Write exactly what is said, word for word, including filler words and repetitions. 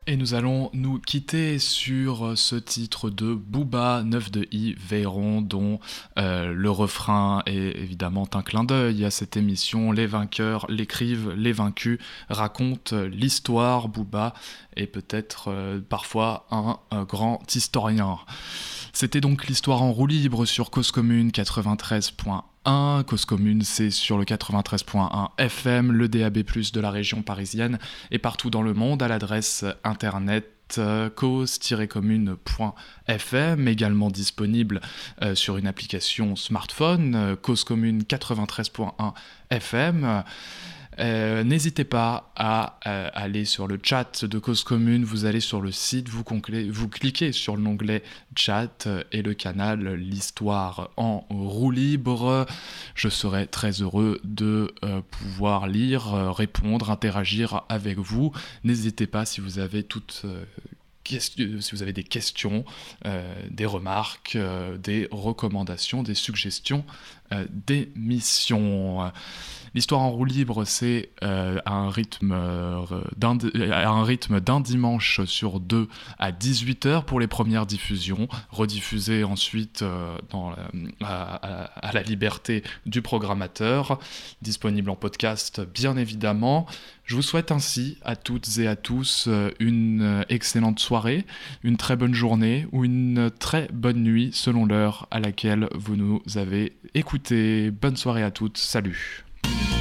Et nous allons nous quitter sur ce titre de Booba, neuf de I, Veyron, dont euh, le refrain est évidemment un clin d'œil à cette émission. Les vainqueurs l'écrivent, les vaincus racontent l'histoire. Booba est peut-être euh, parfois un, un grand historien. C'était donc l'histoire en roue libre sur Cause Commune quatre-vingt-treize point un. Cause Commune, c'est sur le quatre-vingt-treize point un F M, le D A B plus, de la région parisienne et partout dans le monde à l'adresse internet cause-commune point f m, également disponible euh, sur une application smartphone, euh, Cause Commune quatre-vingt-treize point un F M. Euh, n'hésitez pas à euh, aller sur le chat de Cause Commune, vous allez sur le site, vous, conclez, vous cliquez sur l'onglet chat euh, et le canal L'Histoire en roue libre. Je serai très heureux de euh, pouvoir lire, euh, répondre, interagir avec vous. N'hésitez pas si vous avez toutes... Euh, Question, si vous avez des questions, euh, des remarques, euh, des recommandations, des suggestions euh, d'émissions. L'histoire en roue libre, c'est euh, un, rythme, euh, d'un, un rythme d'un dimanche sur deux à dix-huit heures pour les premières diffusions, rediffusées ensuite euh, dans la, à, à, à la liberté du programmateur, disponible en podcast bien évidemment. Je vous souhaite ainsi à toutes et à tous une excellente soirée, une très bonne journée ou une très bonne nuit selon l'heure à laquelle vous nous avez écoutés. Bonne soirée à toutes, salut.